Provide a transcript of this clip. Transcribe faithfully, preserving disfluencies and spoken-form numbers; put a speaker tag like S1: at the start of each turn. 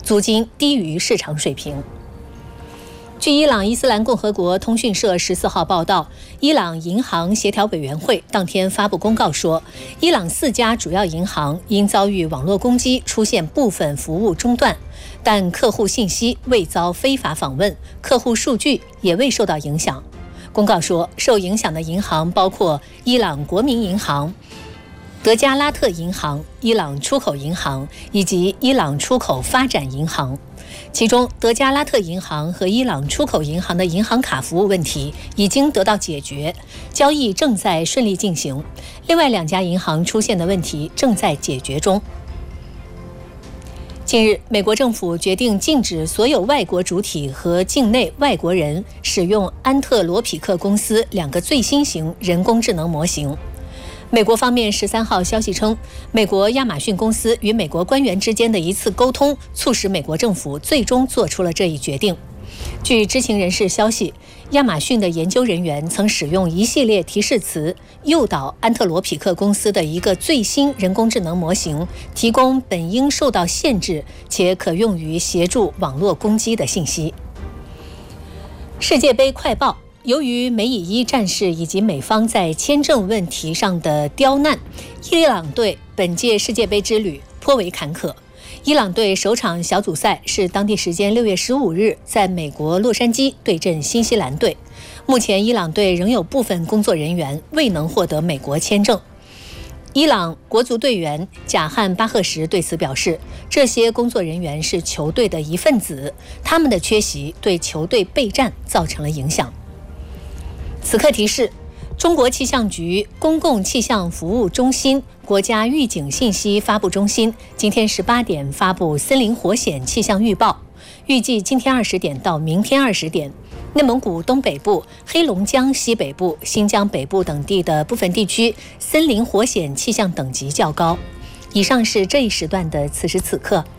S1: 租金低于市场水平。据伊朗伊斯兰共和国通讯社十四号报道，伊朗银行协调委员会当天发布公告说，伊朗四家主要银行因遭遇网络攻击，出现部分服务中断，但客户信息未遭非法访问，客户数据也未受到影响。公告说，受影响的银行包括伊朗国民银行、德加拉特银行、伊朗出口银行以及伊朗出口发展银行。其中，德加拉特银行和伊朗出口银行的银行卡服务问题已经得到解决，交易正在顺利进行。另外两家银行出现的问题正在解决中。近日，美国政府决定禁止所有外国主体和境内外国人使用安特罗匹克公司两个最新型人工智能模型。美国方面十三号消息称，美国亚马逊公司与美国官员之间的一次沟通，促使美国政府最终做出了这一决定。据知情人士消息，亚马逊的研究人员曾使用一系列提示词诱导安特罗匹克公司的一个最新人工智能模型提供本应受到限制且可用于协助网络攻击的信息。世界杯快报。由于美以伊战事以及美方在签证问题上的刁难，伊朗队本届世界杯之旅颇为坎坷。伊朗队首场小组赛是当地时间六月十五日在美国洛杉矶对阵新西兰队。目前，伊朗队仍有部分工作人员未能获得美国签证。伊朗国足队员贾汉巴赫什对此表示，这些工作人员是球队的一份子，他们的缺席对球队备战造成了影响。此刻提示，中国气象局公共气象服务中心国家预警信息发布中心今天十八点发布森林火险气象预报，预计今天二十点到明天二十点，内蒙古东北部、黑龙江西北部、新疆北部等地的部分地区森林火险气象等级较高。以上是这一时段的此时此刻。